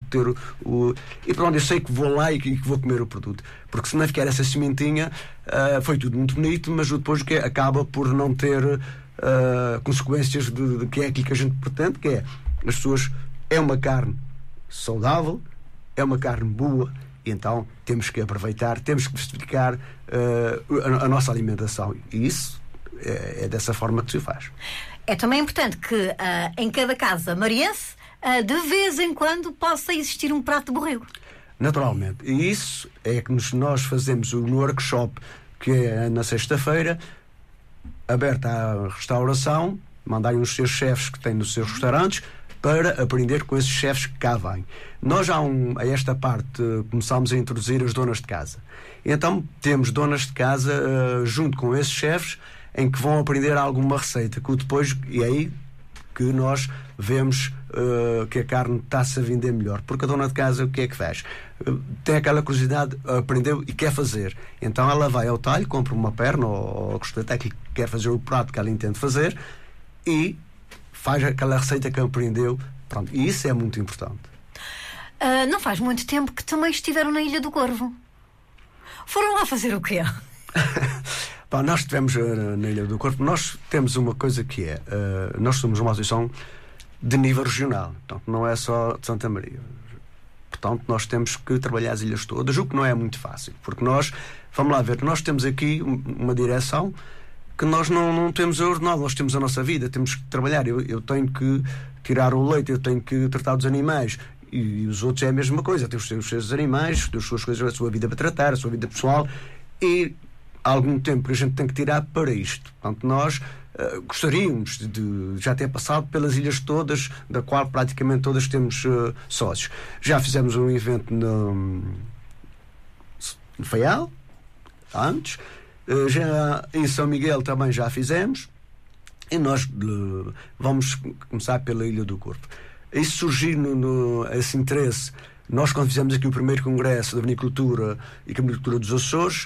ter e pronto, eu sei que vou lá e que vou comer o produto, porque se não ficar essa sementinha, foi tudo muito bonito, mas depois que acaba por não ter consequências de que é aquilo que a gente pretende, que é as pessoas, é uma carne saudável, é uma carne boa, e então temos que aproveitar, temos que diversificar a nossa alimentação, e isso é dessa forma que se faz. É também importante que em cada casa mariense, de vez em quando, possa existir um prato de borrego. Naturalmente. E isso é que nós fazemos no workshop, que é na sexta-feira, aberto à restauração, mandarem os seus chefes que têm nos seus restaurantes para aprender com esses chefes que cá vêm. Nós, a esta parte, começámos a introduzir as donas de casa. Então, temos donas de casa junto com esses chefes, em que vão aprender alguma receita, que depois, e é aí que nós vemos que a carne está-se a vender melhor. Porque a dona de casa, o que é que faz? Tem aquela curiosidade, aprendeu e quer fazer. Então ela vai ao talho, compra uma perna ou a costeleta, que quer fazer o prato que ela entende fazer, e faz aquela receita que aprendeu. Pronto, e isso é muito importante. Não faz muito tempo que também estiveram na Ilha do Corvo. Foram lá fazer o quê? Nós estivemos na Ilha do Corvo. Nós temos uma coisa que é, nós somos uma associação de nível regional, portanto, não é só de Santa Maria. Portanto, nós temos que trabalhar as ilhas todas, o que não é muito fácil, porque nós, vamos lá ver, nós temos aqui uma direção que nós não temos a ordenada, nós temos a nossa vida, temos que trabalhar. Eu tenho que tirar o leite, eu tenho que tratar dos animais, e os outros é a mesma coisa, tem os seus animais, as suas coisas, a sua vida para tratar, a sua vida pessoal, e algum tempo que a gente tem que tirar para isto. Portanto, nós gostaríamos de já ter passado pelas ilhas todas, da qual praticamente todas temos sócios. Já fizemos um evento no Faial, antes, já em São Miguel também já fizemos, e nós vamos começar pela Ilha do Corvo. Isso surgiu esse interesse. Nós, quando fizemos aqui o primeiro congresso da vinicultura e camelcultura dos Açores,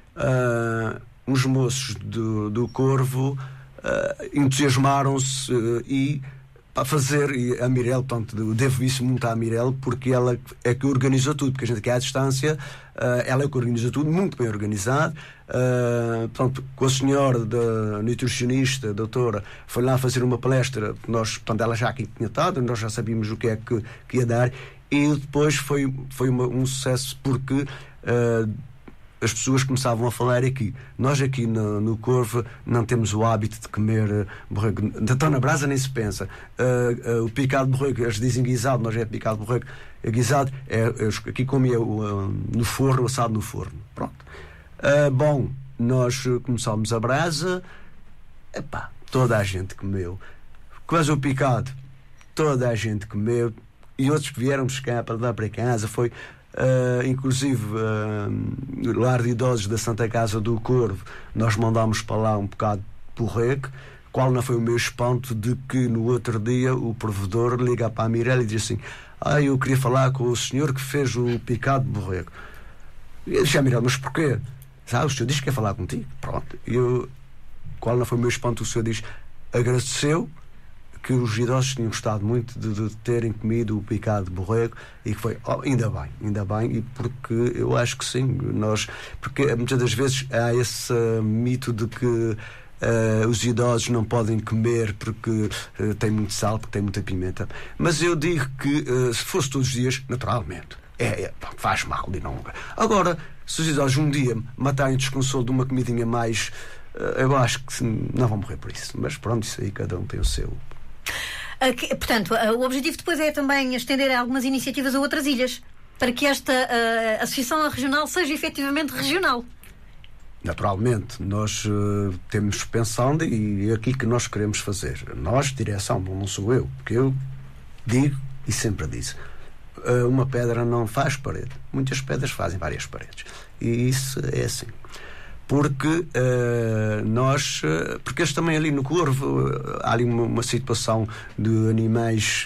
os moços do Corvo entusiasmaram-se e para fazer, e a Mirelle, portanto, eu devo isso muito à Mirelle, porque ela é que organiza tudo, porque a gente aqui à distância, ela é que organiza tudo, muito bem organizado. Portanto, com a senhora da nutricionista, a doutora, foi lá fazer uma palestra, portanto, ela já aqui tinha estado, nós já sabíamos o que é que ia dar, e depois foi um sucesso, porque as pessoas começavam a falar aqui. Nós aqui no Corvo não temos o hábito de comer borrego. Então na brasa nem se pensa. O picado de borrego, eles dizem guisado, nós é picado de borrego. Guisado, aqui comia no forno, assado no forno. Pronto. Bom, nós começámos a brasa, toda a gente comeu. Quase o picado, toda a gente comeu. E outros que vieram buscar para dar para casa, foi... inclusive o lar de idosos da Santa Casa do Corvo, nós mandámos para lá um bocado de borrego, qual não foi o meu espanto de que no outro dia o provedor liga para a Mirelle e diz assim: eu queria falar com o senhor que fez o picado de borrego. E eu disse à Mirelle: mas porquê? O senhor diz que quer falar contigo. Pronto. Qual não foi o meu espanto? O senhor diz, agradeceu que os idosos tinham gostado muito de terem comido o picado de borrego, e que foi, ainda bem, e porque eu acho que sim, porque muitas das vezes há esse mito de que os idosos não podem comer porque tem muito sal, porque tem muita pimenta, mas eu digo que se fosse todos os dias, naturalmente faz mal e não. Agora, se os idosos um dia matarem desconsolo de uma comidinha mais, eu acho que não vão morrer por isso, mas pronto, isso aí cada um tem o seu. Portanto, o objetivo depois é também estender algumas iniciativas a outras ilhas, para que esta associação regional seja efetivamente regional. Naturalmente, nós temos pensando, e é aquilo que nós queremos fazer. Nós, direção, não sou eu, porque eu digo e sempre disse, uma pedra não faz parede, muitas pedras fazem várias paredes, e isso é assim. Porque porque eles também ali no Corvo há ali uma situação de animais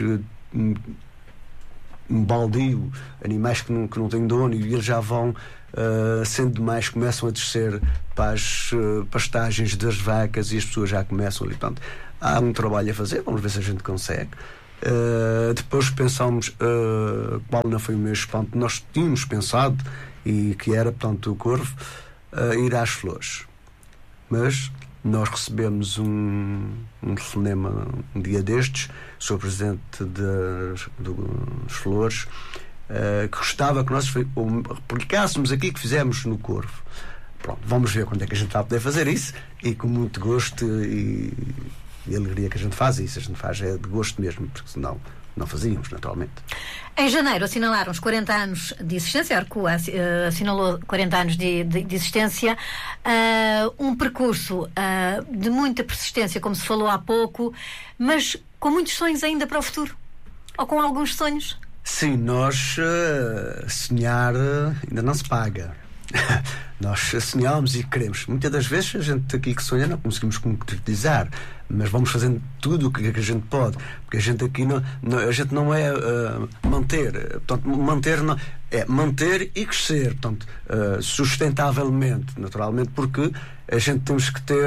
baldio, animais que não têm dono, e eles já vão sendo demais, começam a descer para as pastagens das vacas, e as pessoas já começam ali. Portanto, há um trabalho a fazer, vamos ver se a gente consegue. Depois pensámos qual não foi o mês, portanto, nós tínhamos pensado, e que era, portanto, o Corvo, ir às Flores. Mas nós recebemos um telefonema um dia destes, sou presidente das Flores, que gostava que nós replicássemos aqui que fizemos no Corvo. Pronto, vamos ver quando é que a gente vai poder fazer isso, e com muito gosto e alegria que a gente faz isso. A gente faz de gosto mesmo, porque senão não fazíamos, naturalmente. Em janeiro assinalaram os 40 anos de existência, a Arcua assinalou 40 anos de existência, um percurso de muita persistência, como se falou há pouco, mas com muitos sonhos ainda para o futuro, ou com alguns sonhos? Sim, nós sonhar ainda não se paga. Nós sonhamos e queremos. Muitas das vezes a gente aqui que sonha não conseguimos concretizar, mas vamos fazendo tudo o que a gente pode, porque a gente aqui a gente não é manter. Portanto, manter não, é manter e crescer, portanto, sustentavelmente, naturalmente, porque a gente temos que ter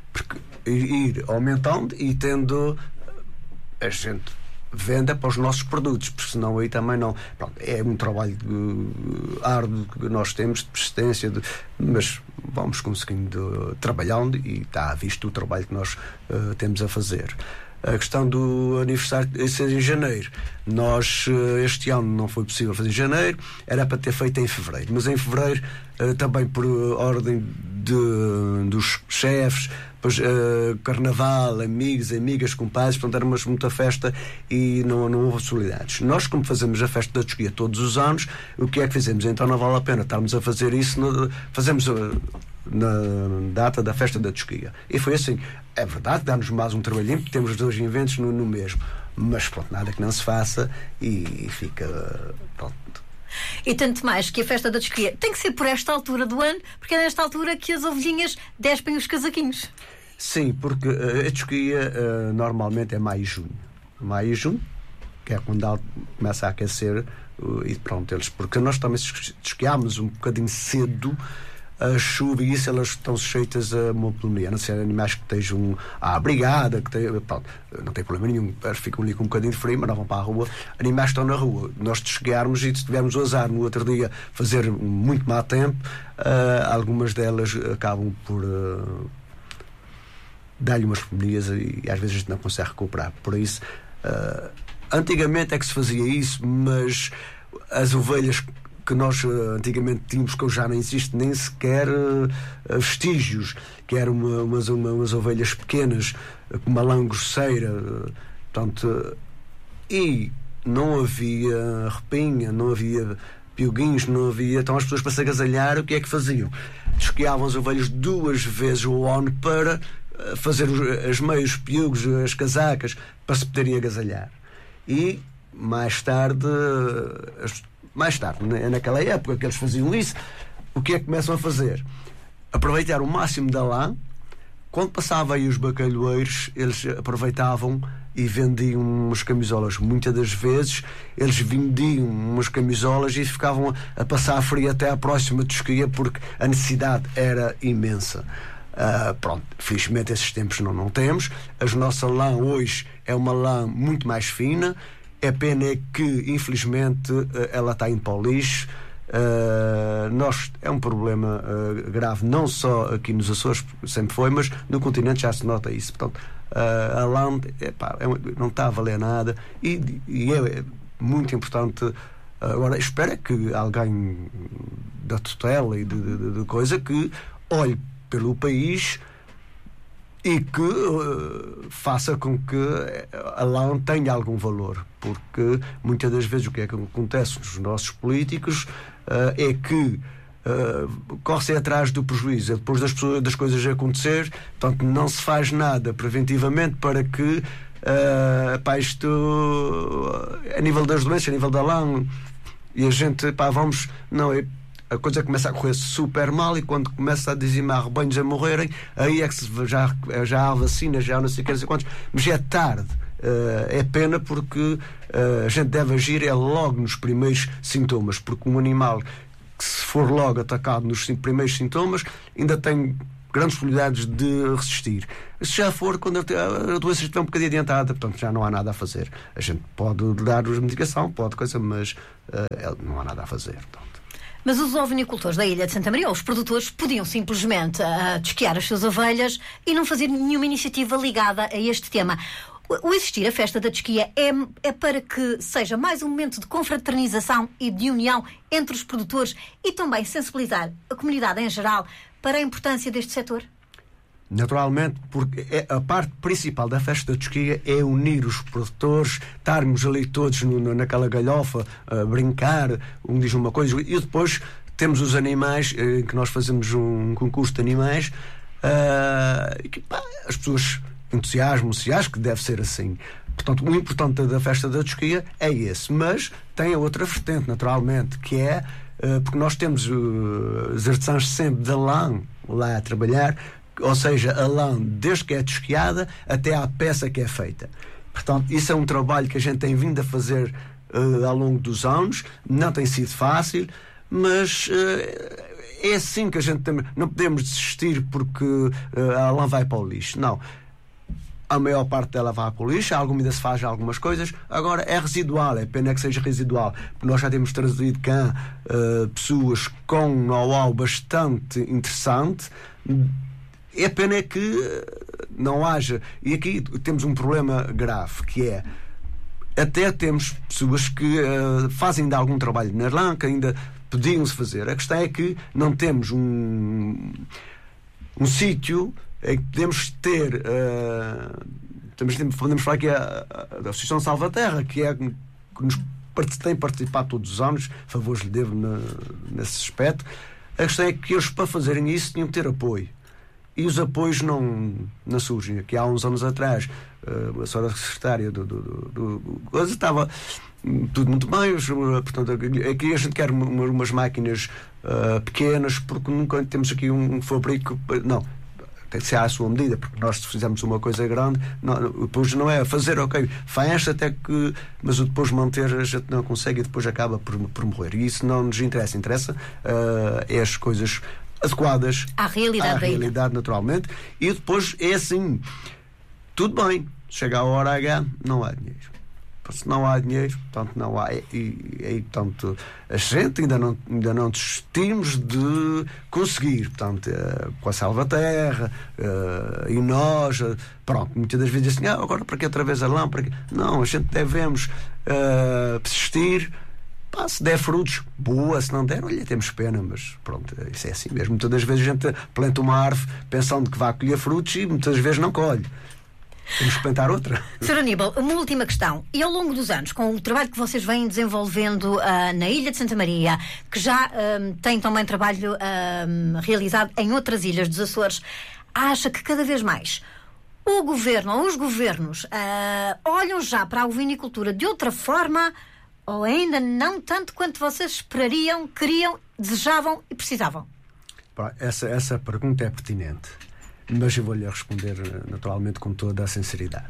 ir aumentando e tendo a gente venda para os nossos produtos, porque senão aí também não. Pronto, é um trabalho árduo que nós temos, de persistência, mas vamos conseguindo trabalhando, e está visto o trabalho que nós temos a fazer. A questão do aniversário ser em janeiro, nós este ano não foi possível fazer em janeiro, era para ter feito em fevereiro, mas em fevereiro também por ordem dos chefes, pois, carnaval, amigos, amigas, compadres, portanto era muita festa e não houve possibilidades. Nós, como fazemos a festa da Tosquia todos os anos, o que é que fizemos? Então não vale a pena estarmos a fazer isso, fazemos na data da festa da Tosquia. E foi assim. É verdade, dá-nos mais um trabalhinho, porque temos 2 eventos no mesmo, mas pronto, nada que não se faça e fica pronto. E tanto mais que a festa da Tosquia tem que ser por esta altura do ano, porque é nesta altura que as ovelhinhas despem os casaquinhos. Sim, porque a Tosquia normalmente é maio e junho. Maio e junho, que é quando começa a aquecer, e pronto, porque nós também tosqueámos um bocadinho cedo a chuva, e isso elas estão sujeitas a uma pneumonia. Não sei, animais que estejam à brigada, pronto, não tem problema nenhum, eles ficam ali com um bocadinho de frio, mas não vão para a rua. Animais que estão na rua, nós chegarmos e se tivermos o azar no outro dia fazer muito má tempo, algumas delas acabam por dar-lhe umas pneumonias, e às vezes a gente não consegue recuperar. Por isso, antigamente é que se fazia isso, mas as ovelhas que nós antigamente tínhamos, que já não existe nem sequer vestígios, que eram umas ovelhas pequenas, com uma lã grosseira, portanto, e não havia repinha, não havia piuguinhos, não havia. Então as pessoas, para se agasalhar, o que é que faziam? Desquiavam as ovelhas 2 vezes ao ano para fazer as meios, piugos, as casacas, para se poderem agasalhar. E mais tarde, naquela época que eles faziam isso, o que é que começam a fazer? Aproveitar o máximo da lã. Quando passava aí os bacalhoeiros, eles aproveitavam e vendiam umas camisolas. Muitas das vezes eles vendiam umas camisolas e ficavam a passar frio até à próxima Tosquia, porque a necessidade era imensa. Pronto, felizmente esses tempos não temos. A nossa lã hoje é uma lã muito mais fina. É pena que, infelizmente, ela está indo para o lixo. É um problema grave, não só aqui nos Açores, sempre foi, mas no continente já se nota isso. Portanto, a lã não está a valer nada, e é muito importante. Agora, espero que alguém da tutela e de coisa que olhe pelo país e que faça com que a lã tenha algum valor, porque muitas das vezes o que é que acontece nos nossos políticos é que corre-se atrás do prejuízo, depois das coisas acontecer, portanto não se faz nada preventivamente para que isto a nível das doenças, a nível da lã, e a gente a coisa começa a correr super mal, e quando começa a dizimar rebanhos a morrerem, aí é que já há vacina, já há não sei quantos, mas é tarde. É pena, porque a gente deve agir logo nos primeiros sintomas, porque um animal que, se for logo atacado nos primeiros sintomas, ainda tem grandes probabilidades de resistir. Se já for quando a doença estiver um bocadinho adiantada, portanto já não há nada a fazer. A gente pode dar a medicação, pode coisa, mas não há nada a fazer. Portanto. Mas os ovinicultores da Ilha de Santa Maria, os produtores, podiam simplesmente desquiar as suas ovelhas e não fazer nenhuma iniciativa ligada a este tema. O existir a festa da Desquia é para que seja mais um momento de confraternização e de união entre os produtores e também sensibilizar a comunidade em geral para a importância deste setor? Naturalmente, porque a parte principal da festa da Desquia é unir os produtores, estarmos ali todos naquela galhofa, a brincar, um diz uma coisa, e depois temos os animais, que nós fazemos um concurso de animais, e que as pessoas entusiasmam-se, acho que deve ser assim. Portanto, o importante da festa da Desquia é esse, mas tem a outra vertente, naturalmente, que é, porque nós temos os artesãos sempre de lã lá a trabalhar, ou seja, a lã desde que é desquiada até à peça que é feita. Portanto, isso é um trabalho que a gente tem vindo a fazer ao longo dos anos, não tem sido fácil, mas é assim que a gente não podemos desistir porque a lã vai para o lixo, não. A maior parte dela vai para o lixo, alguma ainda se faz algumas coisas, agora é residual, é pena que seja residual, porque nós já temos trazido cá pessoas com um know-how bastante interessante. É pena que não haja, e aqui temos um problema grave, que é, até temos pessoas que fazem ainda algum trabalho na lã, que ainda podiam-se fazer, a questão é que não temos um sítio em que podemos ter, podemos falar que é a Associação Salvaterra, que tem participado todos os anos, favores lhe devo nesse aspecto. A questão é que eles, para fazerem isso, tinham que ter apoio. E os apoios não surgem. Aqui há uns anos atrás, a senhora secretária coisa estava tudo muito bem, portanto, aqui a gente quer umas máquinas pequenas, porque nunca temos aqui um fabrico. Não, tem que ser à sua medida, porque nós, se fizermos uma coisa grande, depois não é fazer, ok, faz até que, mas o depois manter a gente não consegue e depois acaba por morrer. E isso não nos interessa. Interessa é as coisas adequadas à realidade, naturalmente. E depois é assim, tudo bem, chega a hora H, não há dinheiro. Se não há dinheiro, portanto não há, e portanto a gente ainda não desistimos de conseguir, portanto com a Salvaterra e nós, pronto, muitas das vezes assim, agora para que outra vez a lã, não, a gente devemos persistir. Se der frutos, boa, se não der, olha, temos pena, mas pronto, isso é assim mesmo. Muitas das vezes a gente planta uma árvore pensando que vai colher frutos e muitas vezes não colhe. Temos que plantar outra. Sr. Aníbal, uma última questão. E ao longo dos anos, com o trabalho que vocês vêm desenvolvendo na Ilha de Santa Maria, que já tem também trabalho realizado em outras ilhas dos Açores, acha que cada vez mais o governo ou os governos olham já para a ovinicultura de outra forma, ou ainda não tanto quanto vocês esperariam, queriam, desejavam e precisavam? Essa pergunta é pertinente, mas eu vou-lhe responder naturalmente com toda a sinceridade.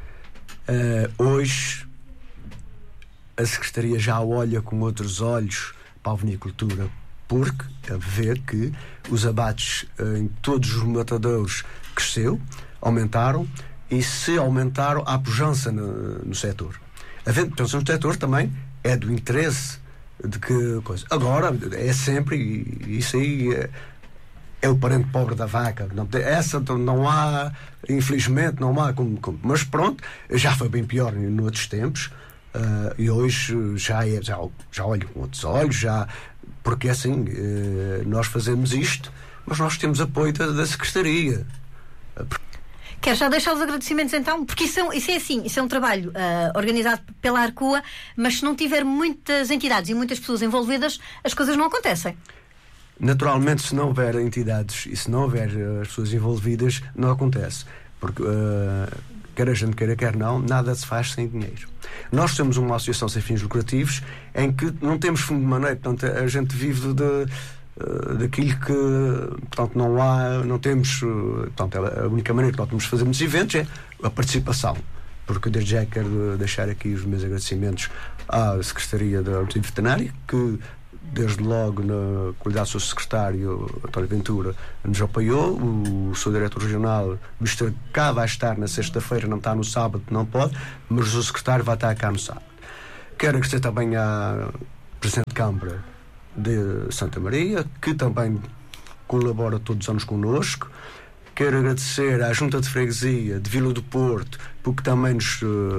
Hoje a Secretaria já olha com outros olhos para a ovinicultura, porque vê que os abates em todos os matadouros cresceu, aumentaram, e se aumentaram, há pujança no setor. Havendo pujança no setor também é do interesse de que coisa. Agora é sempre, e isso aí é o parente pobre da vaca. Essa não há, infelizmente, não há como. Mas pronto, já foi bem pior noutros tempos, e hoje já olho com outros olhos, porque assim, nós fazemos isto, mas nós temos apoio da Secretaria. Quer já deixar os agradecimentos então? Porque isso é assim, isso é um trabalho organizado pela Arcoa, mas se não tiver muitas entidades e muitas pessoas envolvidas, as coisas não acontecem. Naturalmente, se não houver entidades e se não houver as pessoas envolvidas, não acontece. Porque, quer a gente queira, quer não, nada se faz sem dinheiro. Nós temos uma associação sem fins lucrativos em que não temos fundo de maneira, portanto, a gente vive daquilo que, portanto, não temos, portanto, a única maneira que nós temos de fazermos eventos é a participação, porque desde já quero deixar aqui os meus agradecimentos à Secretaria da Ordem Veterinária, que desde logo na qualidade do seu secretário António Ventura, nos apoiou. O seu diretor regional, visto que cá vai estar na sexta-feira, não está no sábado, não pode, mas o seu secretário vai estar cá no sábado. Quero agradecer também à Presidente de Câmara de Santa Maria, que também colabora todos os anos connosco. Quero agradecer à Junta de Freguesia de Vila do Porto, porque também nos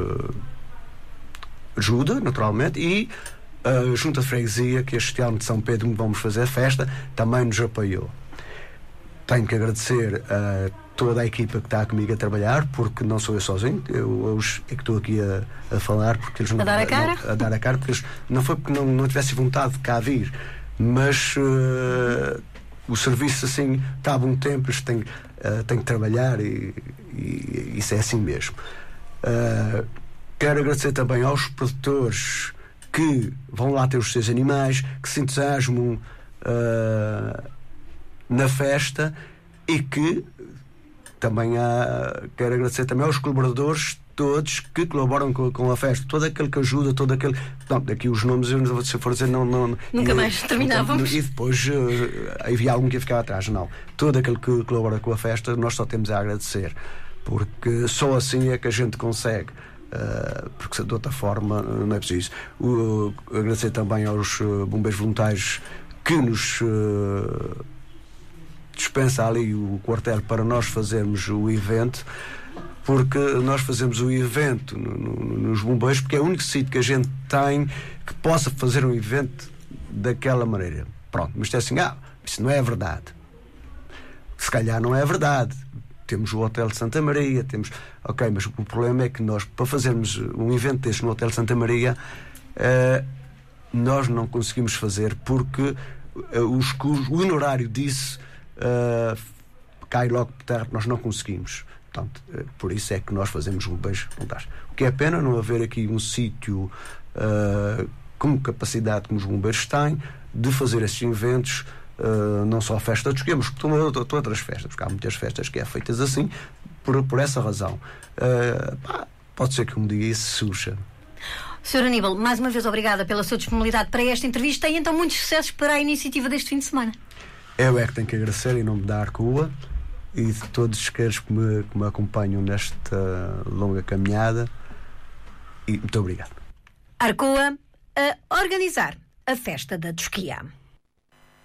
ajuda, naturalmente, e a Junta de Freguesia, que este ano de São Pedro vamos fazer a festa, também nos apoiou. Tenho que agradecer a toda a equipa que está comigo a trabalhar, porque não sou eu sozinho, eu hoje é que estou aqui a falar, porque eles a dar a cara? A dar a cara, porque eles, não foi porque não tivesse vontade de cá vir, mas o serviço assim está há bom tempo, eles têm que trabalhar e isso é assim mesmo. Quero agradecer também aos produtores que vão lá ter os seus animais, que se entusiasmam na festa, e que também quero agradecer também aos colaboradores todos que colaboram com a festa, todo aquele que ajuda, todo aquele... Não, daqui os nomes, eu, se for dizer, não nunca mais terminávamos. E depois havia algum que ia ficar atrás. Não, todo aquele que colabora com a festa, nós só temos a agradecer, porque só assim é que a gente consegue. Porque de outra forma não é preciso. Agradecer também aos bombeiros voluntários que nos dispensa ali o quartel para nós fazermos o evento, porque nós fazemos o evento nos bombeiros, porque é o único sítio que a gente tem que possa fazer um evento daquela maneira. Pronto, mas é assim, isso não é verdade. Se calhar não é verdade. Temos o Hotel de Santa Maria, temos... Ok, mas o problema é que nós, para fazermos um evento deste no Hotel de Santa Maria, nós não conseguimos fazer, porque o honorário disso cai logo por terra, nós não conseguimos. Portanto, por isso é que nós fazemos bombeiros voluntários. O que é pena não haver aqui um sítio com capacidade como os bombeiros têm de fazer esses eventos. Não só a festa dos queimos, como outras festas, porque há muitas festas que é feitas assim por essa razão. Pode ser que um dia isso surja. Sr. Aníbal, mais uma vez obrigada pela sua disponibilidade para esta entrevista e então muitos sucessos para a iniciativa deste fim de semana. Eu é que tenho que agradecer em nome da Arcoa e de todos os que me acompanham nesta longa caminhada, e muito obrigado. Arcoa a organizar a festa da Tosquia.